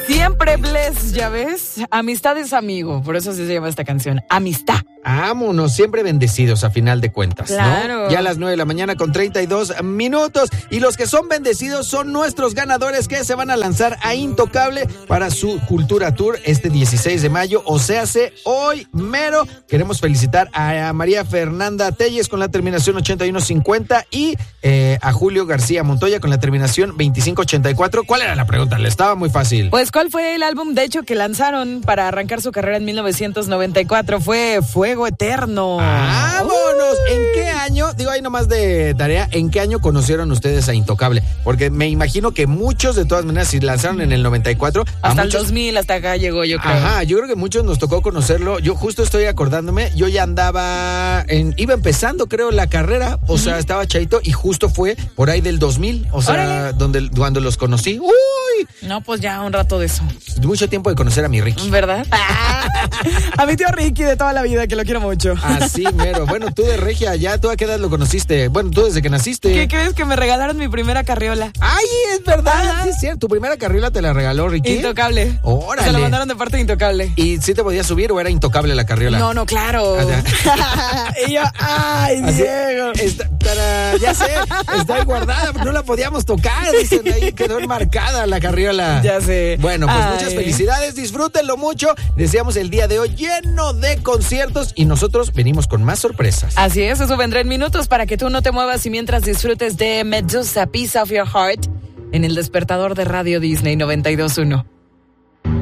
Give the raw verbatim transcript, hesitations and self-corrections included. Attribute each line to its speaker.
Speaker 1: Siempre bless, ¿ya ves? Amistad es amigo, por eso se llama esta canción. Amistad.
Speaker 2: Vámonos, siempre bendecidos a final de cuentas,
Speaker 1: claro.
Speaker 2: ¿no? Ya a las nueve de la mañana con treinta y dos minutos. Y los que son bendecidos son nuestros ganadores que se van a lanzar a Intocable para su Cultura Tour este dieciséis de mayo, o sea, hace hoy mero. Queremos felicitar a María Fernanda Telles con la terminación ochenta y uno cincuenta y eh, a Julio García Montoya con la terminación veinticinco ochenta y cuatro. ¿Cuál era la pregunta? Le estaba muy fácil.
Speaker 1: Pues, ¿cuál fue el álbum, de hecho, que lanzaron para arrancar su carrera en mil novecientos noventa y cuatro? Fue Fuego Eterno.
Speaker 2: ¡Vámonos! Uy. ¿En qué año, digo ahí nomás de tarea, en qué año conocieron ustedes a Intocable? Porque me imagino que muchos, de todas maneras, si lanzaron en el noventa y cuatro...
Speaker 1: Hasta
Speaker 2: muchos,
Speaker 1: el dos mil, hasta acá llegó, yo creo.
Speaker 2: Ajá, yo creo que muchos nos tocó conocerlo. Yo justo estoy acordándome, yo ya andaba, en, iba empezando, creo, la carrera, o uh-huh. sea, estaba chaito, y justo fue por ahí del dos mil, o sea, ¡órale! donde cuando los conocí. ¡Uy!
Speaker 1: No, pues ya un rato de eso.
Speaker 2: Mucho tiempo de conocer a mi Ricky.
Speaker 1: ¿Verdad? A mi tío Ricky de toda la vida, que lo quiero mucho.
Speaker 2: Así, mero. Bueno, tú de Regia, ya, ¿tú a qué edad lo conociste? Bueno, tú desde que naciste.
Speaker 1: ¿Qué crees? Que me regalaron mi primera carriola.
Speaker 2: ¡Ay, es verdad! Ajá. Sí, es cierto. ¿Tu primera carriola te la regaló Ricky?
Speaker 1: Intocable.
Speaker 2: ¡Órale!
Speaker 1: Se la mandaron de parte de Intocable.
Speaker 2: ¿Y sí te podías subir o era intocable la carriola?
Speaker 1: No, no, claro. Y yo, ¡ay, así, Diego!
Speaker 2: Está, para, ya sé, está ahí guardada, no la podíamos tocar. Dicen ahí, quedó enmarcada la carriola.
Speaker 1: Ya sé.
Speaker 2: Bueno, pues
Speaker 1: ay.
Speaker 2: muchas felicidades, disfrútenlo mucho. Deseamos el día de hoy lleno de conciertos y nosotros venimos con más sorpresas.
Speaker 1: Así es, eso vendrá en minutos para que tú no te muevas y mientras disfrutes de Medusa, Piece of Your Heart, en el despertador de Radio Disney noventa y dos punto uno.